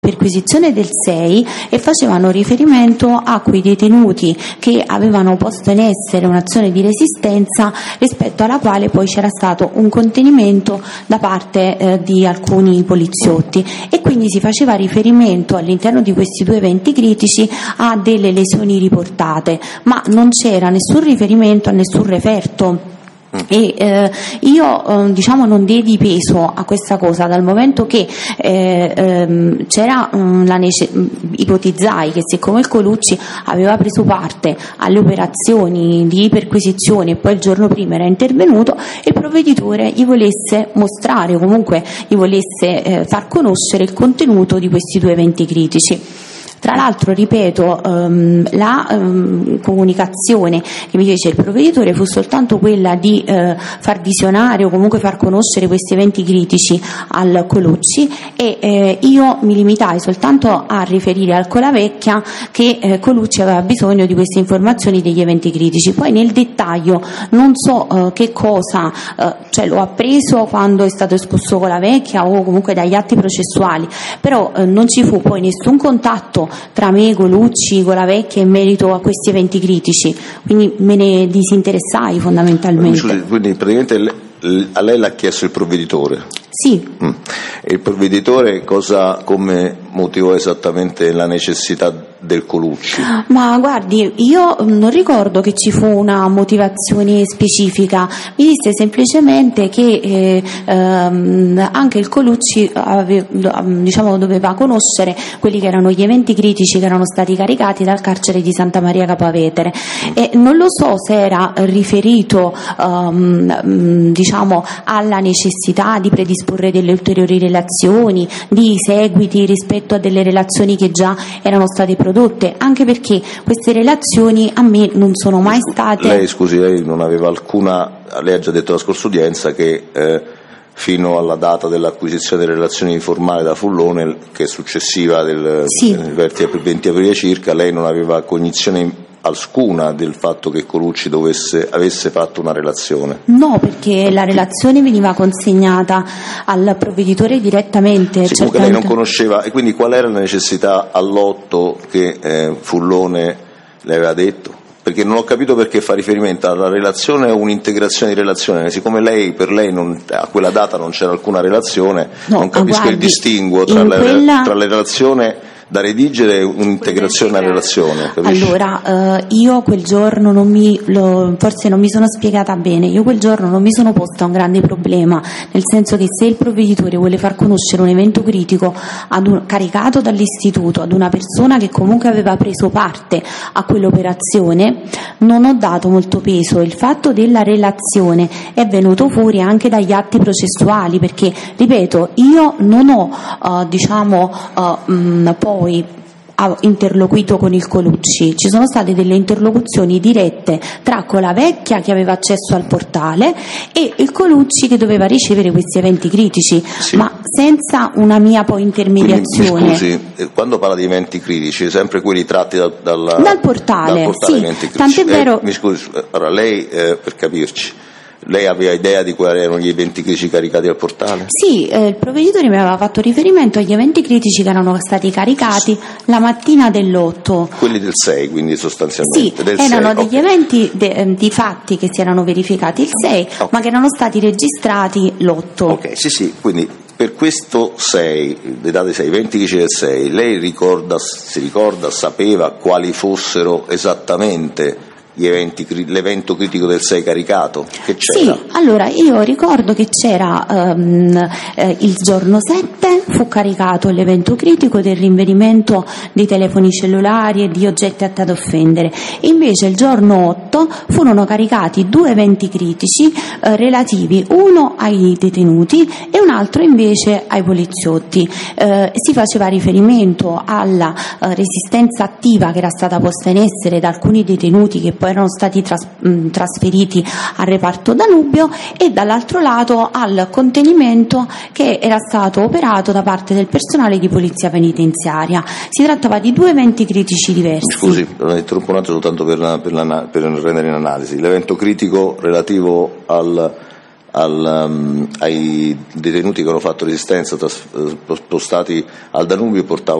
perquisizione del 6 e facevano riferimento a quei detenuti che avevano posto in essere un'azione di resistenza rispetto alla quale poi c'era stato un contenimento da parte di alcuni poliziotti, e quindi si faceva riferimento all'interno di questi 2 eventi critici a delle lesioni riportate, ma non c'era nessun riferimento a nessun referto. E io non diedi peso a questa cosa, dal momento che c'era ipotizzai che siccome il Colucci aveva preso parte alle operazioni di perquisizione e poi il giorno prima era intervenuto, il provveditore gli volesse mostrare, o comunque gli volesse far conoscere il contenuto di questi 2 eventi critici. Tra l'altro, ripeto, la comunicazione che mi fece il provveditore fu soltanto quella di far visionare o comunque far conoscere questi eventi critici al Colucci, e io mi limitai soltanto a riferire al Colavecchia che Colucci aveva bisogno di queste informazioni degli eventi critici. Poi nel dettaglio non so che cosa, l'ho appreso quando è stato esposto Colavecchia o comunque dagli atti processuali, però non ci fu poi nessun contatto tra me, Colucci, Colavecchia in merito a questi eventi critici, quindi me ne disinteressai fondamentalmente. Scusi, quindi praticamente a lei l'ha chiesto il provveditore? Sì. E il provveditore come motivò esattamente la necessità del Colucci? Ma guardi, io non ricordo che ci fu una motivazione specifica, mi disse semplicemente che anche il Colucci doveva conoscere quelli che erano gli eventi critici che erano stati caricati dal carcere di Santa Maria Capua Vetere, e non lo so se era riferito alla necessità di predisporre delle ulteriori relazioni, di seguiti rispetto a delle relazioni che già erano state prodotte, anche perché queste relazioni a me non sono mai state. Lei non aveva lei ha già detto alla scorsa udienza che fino alla data dell'acquisizione delle relazioni informali da Fullone, che è successiva del 20 aprile circa, lei non aveva cognizione alcuna del fatto che Colucci avesse fatto una relazione? No, perché la relazione veniva consegnata al provveditore direttamente. Sì, comunque lei non conosceva, e quindi qual era la necessità all'8 che Fullone le aveva detto? Perché non ho capito perché fa riferimento alla relazione o un'integrazione di relazione, siccome per lei a quella data non c'era alcuna relazione, non capisco il distinguo tra la relazione da redigere e un'integrazione alla relazione, capisci? Allora, io quel giorno forse non mi sono spiegata bene. Io quel giorno non mi sono posta un grande problema, nel senso che se il provveditore vuole far conoscere un evento critico caricato dall'istituto ad una persona che comunque aveva preso parte a quell'operazione, non ho dato molto peso. Il fatto della relazione è venuto fuori anche dagli atti processuali, perché, ripeto, io non ho poi ha interloquito con il Colucci. Ci sono state delle interlocuzioni dirette tra Colavecchia, che aveva accesso al portale, e il Colucci, che doveva ricevere questi eventi critici, ma senza una mia poi intermediazione. Mi scusi, quando parla di eventi critici, sempre quelli tratti dal portale, sì, eventi critici. Tant'è vero. Mi scusi, allora lei, per capirci, lei aveva idea di quali erano gli eventi critici caricati al portale? Sì, il provveditore mi aveva fatto riferimento agli eventi critici che erano stati caricati la mattina dell'8. Quelli del 6, quindi sostanzialmente? Sì, erano degli eventi di fatti che si erano verificati il 6, ma che erano stati registrati l'8. Ok, sì, quindi per questo 6, le date 6, eventi critici del 6, lei sapeva quali fossero esattamente l'evento critico del 6 caricato? Che c'era? Sì, allora io ricordo che c'era il giorno 7 fu caricato l'evento critico del rinvenimento di telefoni cellulari e di oggetti atti ad offendere, e invece il giorno 8 furono caricati 2 eventi critici relativi, uno ai detenuti e un altro invece ai poliziotti. Si faceva riferimento alla resistenza attiva che era stata posta in essere da alcuni detenuti che poi erano stati trasferiti al reparto Danubio, e dall'altro lato al contenimento che era stato operato da parte del personale di polizia penitenziaria. Si trattava di 2 eventi critici diversi. Scusi, la interrompo un attimo soltanto per rendere in analisi. L'evento critico relativo ai detenuti che hanno fatto resistenza spostati al Danubio, portava